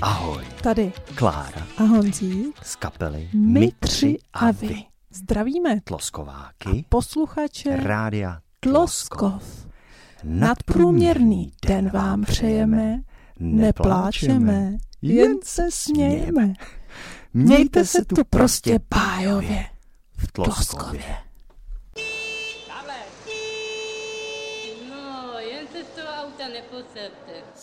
Ahoj. Tady Klára a Honzík z kapely My tři a vy. Zdravíme Tloskováky posluchače Rádia Tloskov. Nadprůměrný den vám přejeme, nepláčeme, jen se smějeme. Mějte se tu prostě bájově v Tloskově. No, jen se z toho auta neposerte.